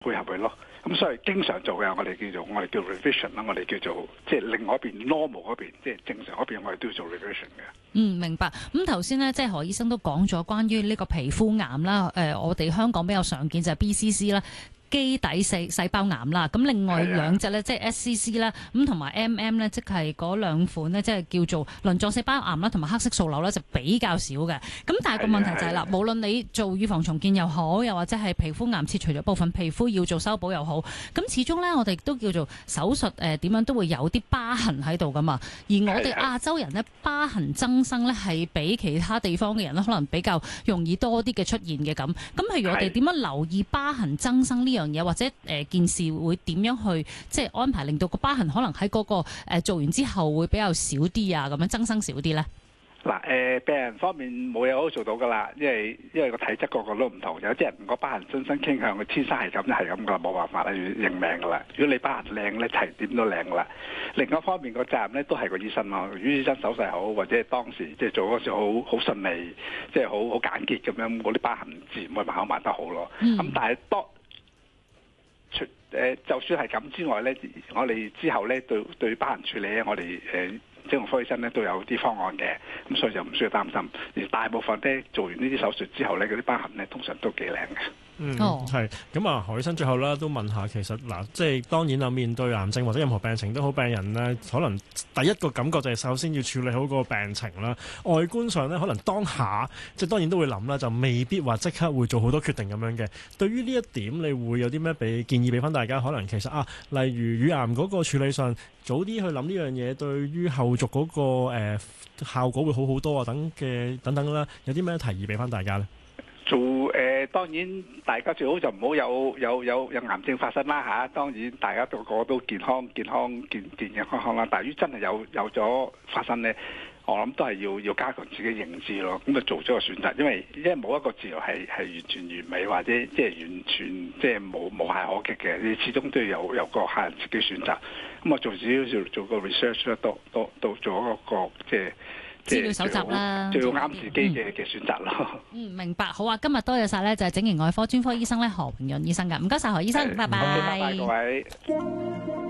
配合佢咯。咁所以經常做嘅，我哋叫 revision 啦，我哋叫做即係另外一邊 normal 嗰邊，即係正常嗰邊，我哋都要做 revision 嘅。 明白。咁頭先咧，即係何醫生都講咗關於呢個皮膚癌啦。我哋香港比較常見就係 BCC 啦。基底細胞癌啦，咁另外兩隻咧，即係 SCC 啦，咁同埋 MM 咧，即係嗰兩款咧，即係叫做鱗狀細胞癌啦，同埋黑色素瘤咧，就比較少嘅。咁但係個問題就係啦，無論你做預防重建又好，又或者係皮膚癌切除咗部分皮膚要做修補又好，咁始終咧我哋都叫做手術點樣都會有啲疤痕喺度噶嘛。而我哋亞洲人咧，疤痕增生咧係比其他地方嘅人咧，可能比較容易多啲嘅出現嘅咁。咁譬如我哋點樣留意疤痕增生呢樣嘢，或者件事會點樣去即係安排，令到個疤痕可能喺嗰個做完之後會比較少啲啊，咁樣增生少啲咧？ 嗱，病人方面冇嘢好做到噶啦，因為個體質個個都唔同，有啲人個疤痕增生傾向，佢天生係咁就係咁噶啦，冇辦法啦，要認命噶啦。如果你疤痕靚咧，齊點都靚噶啦。另一方面個責任咧都係個醫生咯。如果醫生手勢好，或者當時即係做嗰時好順利，即係好簡潔咁樣，嗰啲疤痕自然會慢慢埋得好咯。咁但係就算係咁之外咧，我哋之後咧對疤痕處理咧，我哋整容科醫生咧都有啲方案嘅，咁所以就唔需要擔心。而大部分咧做完呢啲手術之後咧，嗰啲疤痕咧通常都幾靚嘅。 係咁啊，何醫生最後啦都問下，其實嗱，即係當然啦，面對癌症或者任何病情都好，病人咧可能第一個感覺就係首先要處理好個病情啦。外觀上咧，可能當下即係當然都會諗啦，就未必話即刻會做好多決定咁樣嘅。對於呢一點，你會有啲咩建議俾翻大家？可能其實例如乳癌嗰個處理上，早啲去諗呢樣嘢，對於後續嗰個效果會好好多啊，等等啦，有啲咩提議俾翻大家咧？ 當然大家最好就唔好有癌症發生啦嚇。當然大家個個都健康啦。但係如果真係有咗發生咧，我諗都係要加強自己認知咯。咁就做咗個選擇，因為冇一個治療係完全完美，或者即係完全即係無懈可擊嘅。你始終都要有個客人自己選擇。咁我做個 research 咧，都做一個即係資料搜集啦， 最啱自己嘅選擇咯。 明白。好啊，今日多謝晒咧，就係整形外科專科醫生咧何榮潤醫生㗎。唔該晒何醫生，拜拜。 拜拜各位。